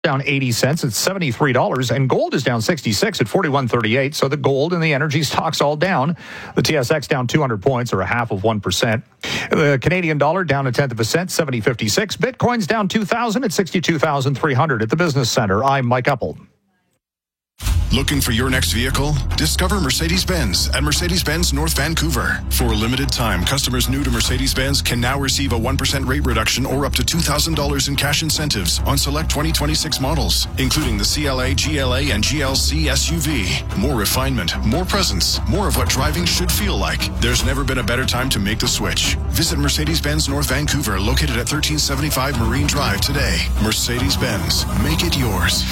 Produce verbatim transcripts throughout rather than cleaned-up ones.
down eighty cents at seventy-three dollars, and gold is down sixty-six at forty-one thirty-eight. So the gold and the energy stocks all down. The T S X down two hundred points, or a half of one percent. The Canadian dollar down a tenth of a cent, seventy fifty-six. Bitcoin's down two thousand at sixty-two thousand three hundred. At the Business Center, I'm Mike Uppel. Looking for your next vehicle? Discover Mercedes-Benz at Mercedes-Benz North Vancouver. For a limited time, customers new to Mercedes-Benz can now receive a one percent rate reduction or up to two thousand dollars in cash incentives on select twenty twenty-six models, including the C L A, G L A, and G L C S U V. More refinement, more presence, more of what driving should feel like. There's never been a better time to make the switch. Visit Mercedes-Benz North Vancouver, located at thirteen seventy-five Marine Drive today. Mercedes-Benz, make it yours.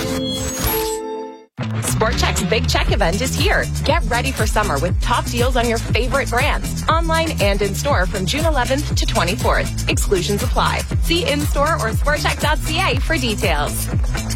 Sport Chek's Big Check event is here. Get ready for summer with top deals on your favorite brands, online and in store from June eleventh to twenty-fourth. Exclusions apply. See in-store or sport chek dot c a for details.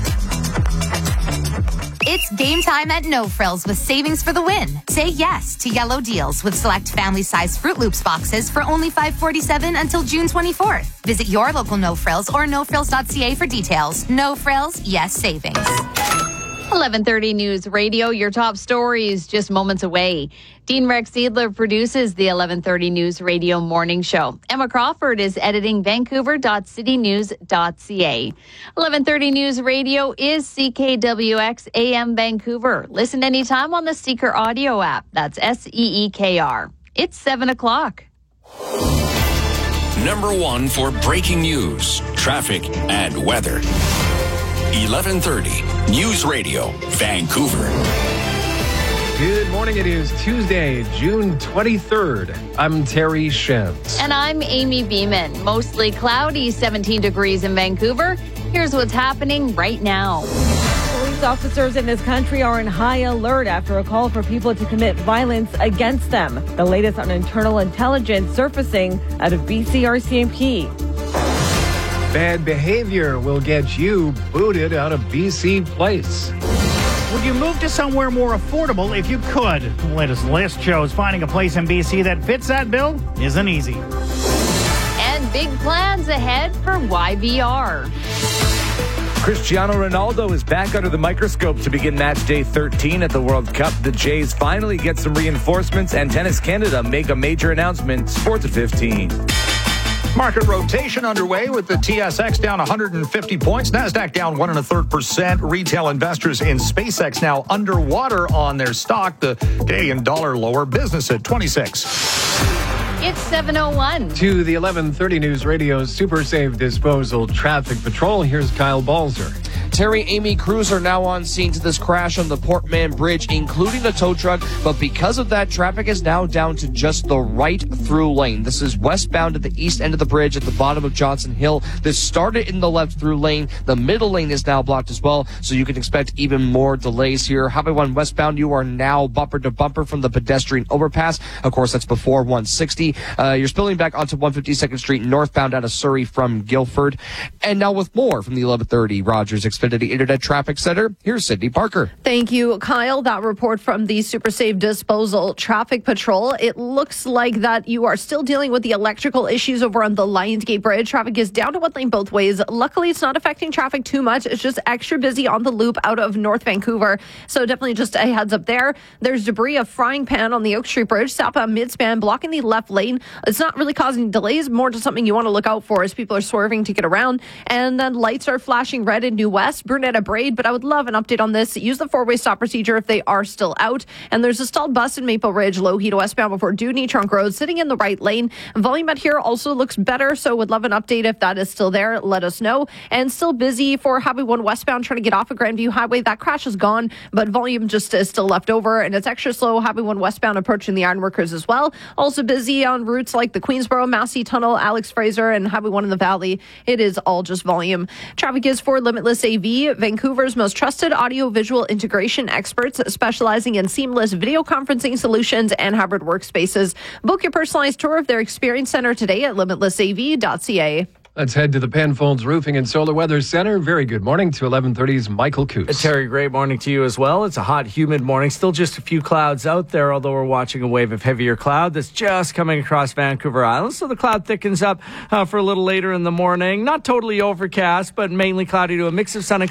It's game time at No Frills with savings for the win. Say yes to yellow deals with select family-size Fruit Loops boxes for only five forty-seven until June twenty-fourth. Visit your local No Frills or no frills dot c a for details. No Frills, yes savings. eleven thirty News Radio, your top stories just moments away. Dean Rex Seidler produces the eleven thirty News Radio morning show. Emma Crawford is editing vancouver dot city news dot c a. eleven thirty News Radio is C K W X A M Vancouver. Listen anytime on the Seeker audio app. That's S E E K R. It's seven o'clock. Number one for breaking news, traffic, and weather. eleven thirty News Radio, Vancouver. Good morning. It is Tuesday, June twenty-third. I'm Terry Shams. And I'm Amy Beeman. Mostly cloudy, seventeen degrees in Vancouver. Here's what's happening right now. Police officers in this country are on high alert after a call for people to commit violence against them. The latest on internal intelligence surfacing out of B C R C M P. Bad behavior will get you booted out of B C Place. Would you move to somewhere more affordable if you could? The latest list shows finding a place in B C that fits that bill isn't easy. And big plans ahead for Y V R. Cristiano Ronaldo is back under the microscope to begin match day thirteen at the World Cup. The Jays finally get some reinforcements, and Tennis Canada make a major announcement. Sports at fifteen. Market rotation underway with the T S X down one hundred fifty points. NASDAQ down one and a third percent. Retail investors in SpaceX now underwater on their stock. The Canadian dollar lower. Business at twenty-six. It's seven oh one. To the eleven thirty News Radio's Super Safe Disposal Traffic Patrol, here's Kyle Balzer. Terry, Amy, crews are now on scene to this crash on the Portman Bridge, including the tow truck. But because of that, traffic is now down to just the right through lane. This is westbound at the east end of the bridge at the bottom of Johnson Hill. This started in the left through lane. The middle lane is now blocked as well, so you can expect even more delays here. Highway one westbound, you are now bumper to bumper from the pedestrian overpass. Of course, that's before one sixty. Uh, you're spilling back onto one fifty-second Street northbound out of Surrey from Guildford. And now with more from the eleven thirty Rogers Xfinity Internet Traffic Center, here's Sydney Parker. Thank you, Kyle. That report from the Super Safe Disposal Traffic Patrol. It looks like that you are still dealing with the electrical issues over on the Lionsgate Bridge. Traffic is down to one lane both ways. Luckily, it's not affecting traffic too much. It's just extra busy on the loop out of North Vancouver. So definitely just a heads up there. There's debris, a frying pan on the Oak Street Bridge, southbound midspan, blocking the left lane. It's not really causing delays, more just something you want to look out for as people are swerving to get around. And then lights are flashing red in New West, Brunetta Braid, but I would love an update on this. Use the four-way stop procedure if they are still out. And there's a stalled bus in Maple Ridge, low heat westbound before Dewdney Trunk Road, sitting in the right lane. Volume out here also looks better, so would love an update if that is still there. Let us know. And still busy for Highway one westbound, trying to get off of Grandview Highway. That crash is gone, but volume just is still left over, and it's extra slow. Highway one westbound approaching the Ironworkers as well. Also busy on routes like the Queensboro, Massey Tunnel, Alex Fraser, and Highway one in the Valley. It is all just volume. Traffic is for Limitless A V, Vancouver's most trusted audio-visual integration experts specializing in seamless video conferencing solutions and hybrid workspaces. Book your personalized tour of their experience center today at limitless a v dot c a. Let's head to the Penfolds Roofing and Solar Weather Center. Very good morning to eleven thirty's Michael Coos. Terry, great morning to you as well. It's a hot, humid morning. Still just a few clouds out there, although we're watching a wave of heavier cloud that's just coming across Vancouver Island. So the cloud thickens up uh, for a little later in the morning. Not totally overcast, but mainly cloudy to a mix of sun and